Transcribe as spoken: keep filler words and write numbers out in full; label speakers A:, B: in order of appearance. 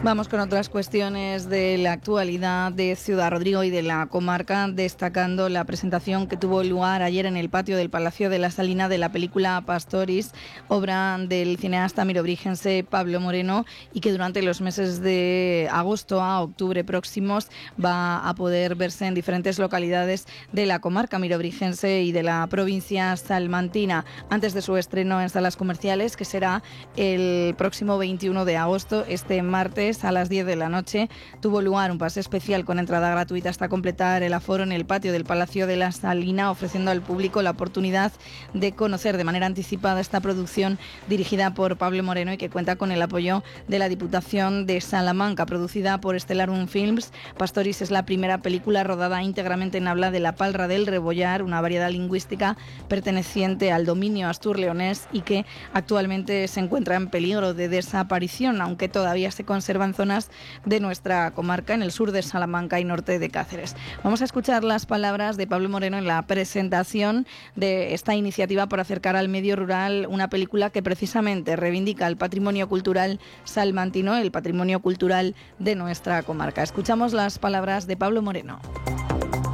A: Vamos con otras cuestiones de la actualidad de Ciudad Rodrigo y de la comarca, destacando la presentación que tuvo lugar ayer en el patio del Palacio de la Salina de la película Pastoris, obra del cineasta mirobrígense Pablo Moreno, y que durante los meses de agosto a octubre próximos va a poder verse en diferentes localidades de la comarca mirobrígense y de la provincia salmantina, antes de su estreno en salas comerciales, que será el próximo veintiuno de agosto, este martes a las diez de la noche. Tuvo lugar un pase especial con entrada gratuita hasta completar el aforo en el patio del Palacio de la Salina, ofreciendo al público la oportunidad de conocer de manera anticipada esta producción dirigida por Pablo Moreno y que cuenta con el apoyo de la Diputación de Salamanca. Producida por Estellarum Films, Pastoris es la primera película rodada íntegramente en habla de la Palra del Rebollar, una variedad lingüística perteneciente al dominio astur-leonés y que actualmente se encuentra en peligro de desaparición, aunque todavía se conserva en zonas de nuestra comarca, en el sur de Salamanca y norte de Cáceres. Vamos a escuchar las palabras de Pablo Moreno en la presentación de esta iniciativa por acercar al medio rural una película que precisamente reivindica el patrimonio cultural salmantino, el patrimonio cultural de nuestra comarca. Escuchamos las palabras de Pablo Moreno.